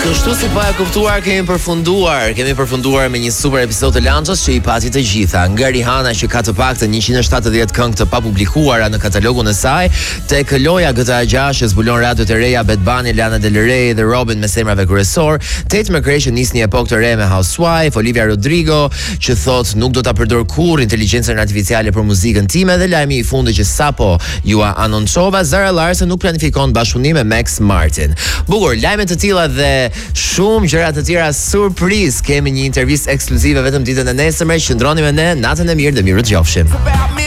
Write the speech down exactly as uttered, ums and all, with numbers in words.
Kështu si pa e kuptuar, kemi përfunduar Kemi përfunduar me një super episod të Lançës që i pati të gjitha. Nga Rihanna që ka të paktën njëqind e shtatëdhjetë këngë të papublikuara në katalogun e saj, tek loja G T A gjashtë që zbulon radiot e reja Bad Bunny, Lana Del Rey dhe Robin me semrave kryesor, Tate McRae që nis një epokë të re me Housewife, Olivia Rodrigo që thot nuk do ta përdor kurrë inteligjencën artificiale për muzikën time, dhe lajmi i fundit që sapo ju anoncova, Zara Larsson nuk planifikon bashkëpunim me Max Martin. Bukur, lajme të tilla dhe shumë gjëra të tjera surprizë. Kemi një intervistë ekskluzive vetëm ditën e nesërme. Qëndroni me ne, natën e mirë dhe mirë të gjofshim.